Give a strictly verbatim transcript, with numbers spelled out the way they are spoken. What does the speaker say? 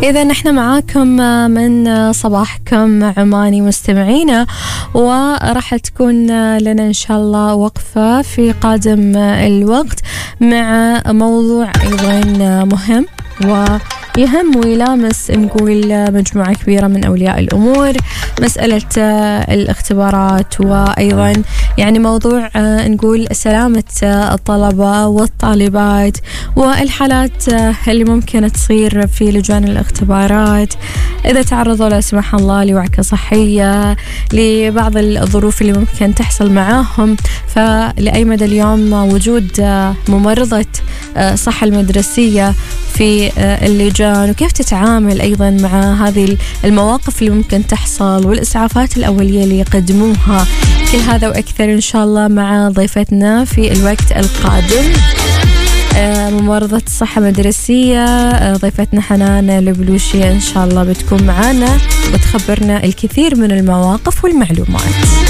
إذا نحن معاكم من صباحكم عماني مستمعينا، وراح تكون لنا إن شاء الله وقفة في قادم الوقت مع موضوع أيضا مهم ويهم ويلامس نقول مجموعة كبيرة من أولياء الأمور، مسألة الاختبارات، وأيضا يعني موضوع نقول سلامة الطلبة والطالبات والحالات اللي ممكن تصير في لجان الاختبارات إذا تعرضوا لا سمح الله لوعكة صحية، لبعض الظروف اللي ممكن تحصل معاهم. فلأي مدى اليوم وجود ممرضة صحة المدرسية في اللجان، وكيف تتعامل أيضا مع هذه المواقف اللي ممكن تحصل والإسعافات الأولية اللي يقدموها، كل هذا وأكثر إن شاء الله مع ضيفتنا في الوقت القادم، ممرضة الصحة المدرسية ضيفتنا حنان البلوشي. إن شاء الله بتكون معنا وتخبرنا الكثير من المواقف والمعلومات.